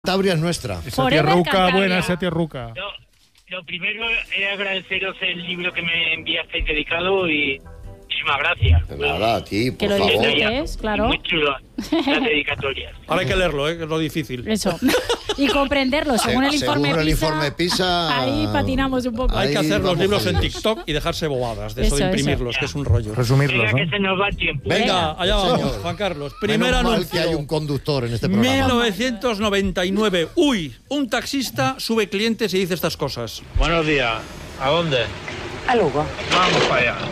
Cantabria es nuestra. Esa tierruca buena, esa tierruca. Lo primero es agradeceros el libro que me enviasteis dedicado y muchísimas gracias. De nada, a ti, por que lo favor. disfrutes, claro. Muy chulo las dedicatorias. Ahora hay que leerlo, que es lo difícil. Eso. Y comprenderlo, según el informe PISA. Ahí patinamos un poco. Hay que hacer los libros en jodidos. TikTok y dejarse bobadas de eso de Eso. imprimirlos, que es un rollo. Resumirlos, Venga, ¿no? que se nos va el tiempo. Venga, allá Sí, vamos, señor. Juan Carlos. Primer Menos mal anuncio. que hay un conductor en este programa. 1999. Uy, un taxista sube clientes y dice estas cosas. Buenos días. ¿A dónde? A Lugo. Vamos para allá.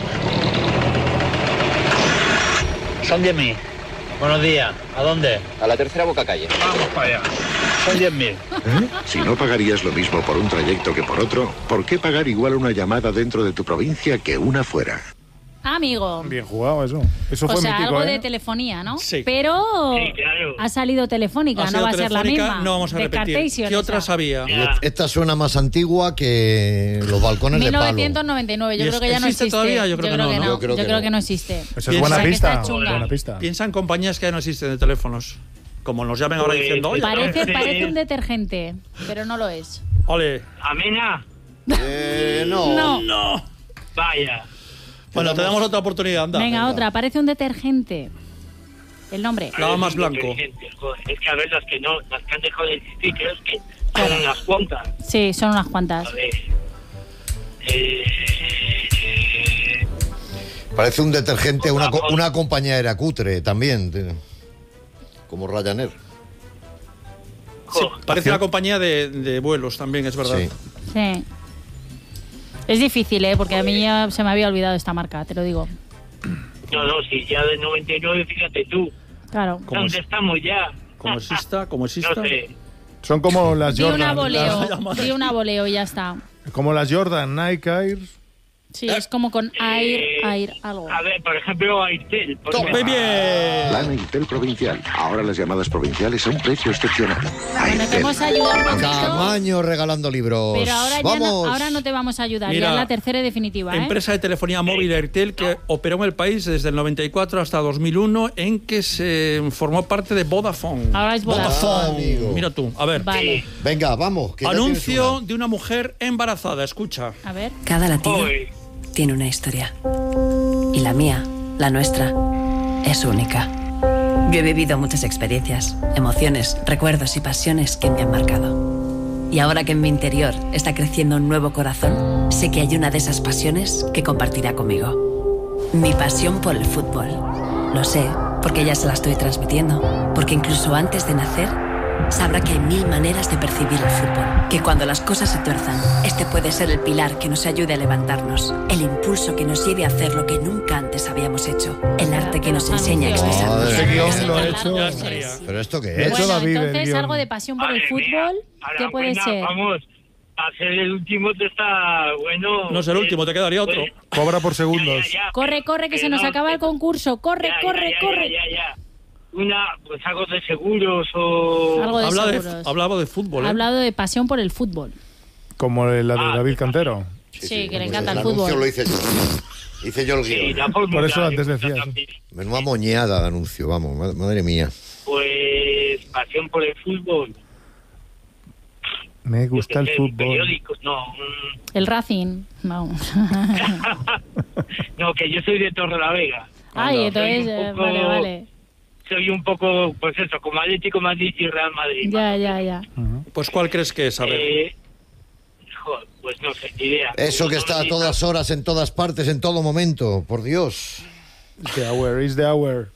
Son 10.000. Buenos días. ¿A dónde? A la tercera boca calle. Vamos para allá. Son 10.000. Si no pagarías lo mismo por un trayecto que por otro, ¿por qué pagar igual una llamada dentro de tu provincia que una fuera? Amigo. Bien jugado eso. Eso O fue sea, mítico, algo ¿eh? de telefonía, ¿no? Sí. Pero Sí, claro. ha salido telefónica, Ha no sido va a ser la telefónica, misma. no vamos a repetir. Descartation ¿Qué otras esa. había? Ya. Esta suena más antigua que los balcones de palo. 1999, yo ¿Y creo que ya no existe existe. todavía? Yo creo que no, ¿no? Yo creo que no. existe. Eso es buena Piensa que pista. está chunga. Buena pista. Piensa en compañías que ya no existen de teléfonos. Como nos llamen ahora Pues, diciendo, oye, Parece un detergente, pero no lo es. ole. Amena. No. No. Vaya. Bueno, te damos otra oportunidad, anda. Venga, otra, parece un detergente. El nombre. Lava más blanco. Joder, es que a ver, las que han dejado de existir, creo que son unas cuantas. Sí, son unas cuantas. A ver. Parece un detergente, una compañía era cutre también, como Ryanair. Sí, parece una compañía de vuelos también, es verdad. Sí. Sí. Es difícil, porque a mí ya se me había olvidado esta marca, te lo digo. No, si ya de 99, fíjate tú. Claro. ¿Cómo ¿Dónde es? estamos ya? Como exista. No sé. Son como las Di una Jordan. voleo, di una voleo y ya está. Como las Jordan, Nike Air. Sí, es como con Air algo. A ver, por ejemplo, Airtel. ¡Muy bien! Plan Airtel Provincial. Ahora las llamadas provinciales a un precio excepcional. Bueno, te hemos ayudado un poquito, Camaño regalando libros. pero ahora ya Vamos. ahora no te vamos a ayudar. Mira, ya es la tercera y definitiva, Empresa de telefonía móvil Airtel que operó en el país desde el 94 hasta 2001, en que se formó parte de Vodafone. Ahora es Vodafone, amigo. Mira tú, a ver. Vale. Venga, vamos. que ya tienes Anuncio una. de una mujer embarazada, escucha. A ver. Cada latido Joder. tiene una historia. Y la mía, la nuestra, es única. Yo he vivido muchas experiencias, emociones, recuerdos y pasiones que me han marcado. Y ahora que en mi interior está creciendo un nuevo corazón, sé que hay una de esas pasiones que compartirá conmigo. Mi pasión por el fútbol. Lo sé, porque ya se la estoy transmitiendo. Porque incluso antes de nacer, sabrá que hay 1000 maneras de percibir el fútbol. Que cuando las cosas se tuerzan, este puede ser el pilar que nos ayude a levantarnos. El impulso que nos lleve a hacer lo que nunca antes habíamos hecho. El arte que nos enseña a expresarnos. Madre Ese guión mía. lo he hecho. Ya estaría. ¿Pero esto qué De es? hecho, Bueno, David, el entonces guión. algo de pasión por el Madre fútbol, mía. ¿qué Ahora, puede pues, ser? Vamos, a ser el último te está bueno. No es el último, te quedaría otro. Cobra por segundos. Corre, que se nos acaba el concurso. Corre. Ya. Pues algo de seguros o... Algo de seguros. Hablaba de fútbol, Ha hablado de pasión por el fútbol. Como la de David Cantero. Sí, que le pues encanta el anuncio fútbol. lo hice yo. Hice yo el Sí, guión. la fórmula, Por eso antes me decías. gusta también. Menuda moñada de anuncio, vamos, madre mía. Pues pasión por el fútbol. Me gusta el Yo qué sé, fútbol. periódicos, no. El Racing, no. No, que yo soy de Torrelavega. Ay, entonces, Soy un poco- vale. Soy un poco, pues eso, como Atlético Madrid y Real Madrid. Ya. Pues ¿cuál crees que es? A ver. Joder, pues no sé, ni idea. Eso que está a todas horas, en todas partes, en todo momento, por Dios. The hour is the hour.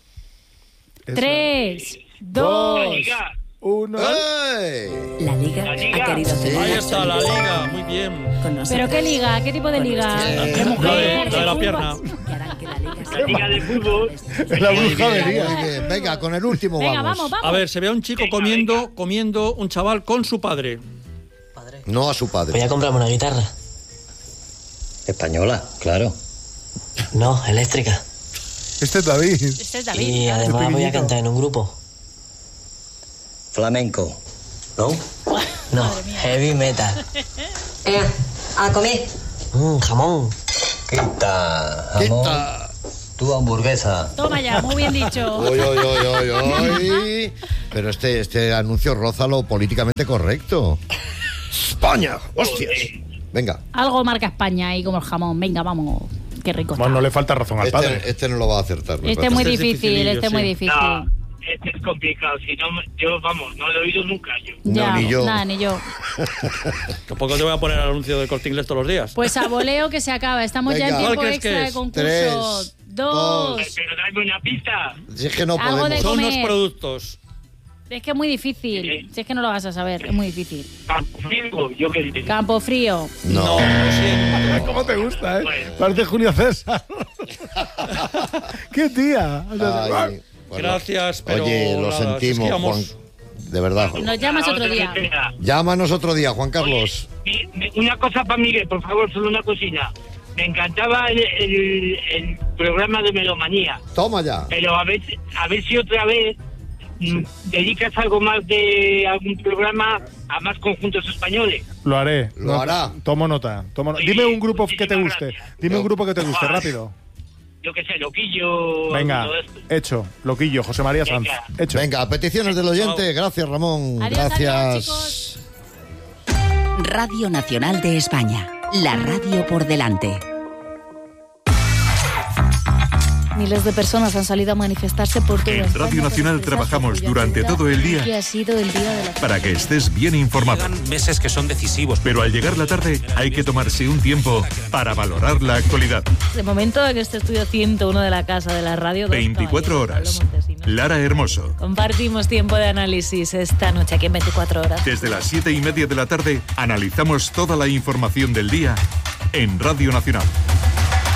3, La 2, Liga. 1. ¡Ey! La Liga La Liga. ha querido tener Ahí está la liga, muy bien. con nosotros. ¿pero qué liga? ¿Qué tipo de liga? ¿De La de mujer? la fútbol? pierna. Que harán que la Liga La Liga de fútbol. La Muy brujería. bien. Venga, con el último Venga, vamos. vamos. A ver, se ve a un chico comiendo un chaval con su padre. No a su padre. Voy a comprarme una guitarra. Española, claro. No, eléctrica. Este es David. Este es David. Y claro. además voy a pequeñito. cantar en un grupo. Flamenco. ¿No? No, heavy metal. a comer. Jamón. Quita, jamón. Quita. Tu hamburguesa. Toma ya, muy bien dicho. Oy. Pero este anuncio roza lo políticamente correcto. España, hostias. Venga. Algo marca España ahí como el jamón. Venga, vamos. Qué rico. Bueno, no le falta razón al padre. Este no lo va a acertar. Este es muy difícil, este es muy difícil. No, este es complicado. Si no, yo, vamos, no lo he oído nunca yo. Ya, No, ni yo. Nada, ni yo. Tampoco te voy a poner el anuncio del Corte Inglés todos los días. Pues a voleo que se acaba. Estamos ya en Venga. tiempo ¿Cuál crees extra que de es? concurso. 3, 2. Pero dame una pista. Si es que no Algo de podemos. Son los comer. productos. Es que es muy difícil. Si es que no lo vas a saber, es muy difícil. Campo, yo qué sé. Campo frío. No. lo siento. ¿Cómo te gusta, eh? Bueno. Parece Julio César. ¡Qué tía! Ay, bueno. Gracias, pero Oye, lo nada, sentimos, es que Juan. vamos- De verdad. Juan. Nos llamas otro día. Llámanos otro día, Juan Carlos. Una cosa para Miguel, por favor, solo una cosina. Me encantaba el programa de Melomanía, Toma ya. pero a ver si otra vez dedicas algo más de algún programa a más conjuntos españoles. Lo haré. Lo hará. Tomo nota. Dime un grupo que te guste. Dime un grupo que te guste, rápido. Yo qué sé, Loquillo, Venga, todo esto. hecho. Loquillo, José María Sanz. Venga. Hecho. Venga, peticiones del oyente. Gracias, Ramón. Adiós, Gracias. adiós, chicos. Radio Nacional de España. La radio por delante. Miles de personas han salido a manifestarse por todo En España Radio Nacional para expresar trabajamos su durante solidaridad todo el día y ha sido el día de la para que estés bien informado. Meses que son decisivos. Pero al llegar la tarde hay que tomarse un tiempo para valorar la actualidad. De momento en este estudio 101 de la Casa de la Radio. 24 horas. Lara Hermoso. Compartimos tiempo de análisis esta noche aquí en 24 horas. Desde las 7:30 de la tarde analizamos toda la información del día en Radio Nacional.